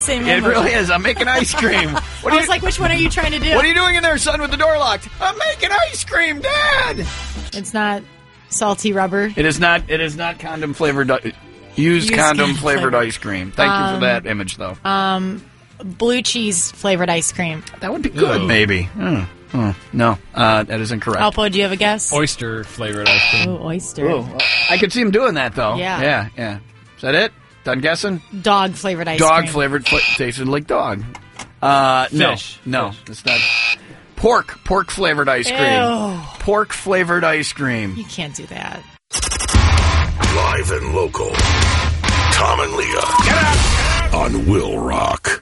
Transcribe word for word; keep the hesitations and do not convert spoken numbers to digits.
Same It really is. I'm making ice cream. What I are was you, like, which one are you trying to do? What are you doing in there, son, with the door locked? I'm making ice cream, Dad. It's not salty rubber. It is not. It is not condom flavored. Used, Used condom condom flavored flavor. ice cream. Thank you for that image, though. Um, blue cheese flavored ice cream. That would be good, Ooh. maybe. Oh, oh, no, uh, that is incorrect. Alpo, do you have a guess? Oyster flavored ice cream. Oh, oyster. Oh, I could see him doing that, though. Yeah. Yeah, yeah. Is that it? Done guessing? Dog flavored ice Dog cream. flavored. Fl- tasted like dog. Uh, no. Fish. No, Fish. it's not. Pork. Pork flavored ice cream. Ew. Pork flavored ice cream. You can't do that. Live and local. Tom and Leah. Get up! On Will Rock.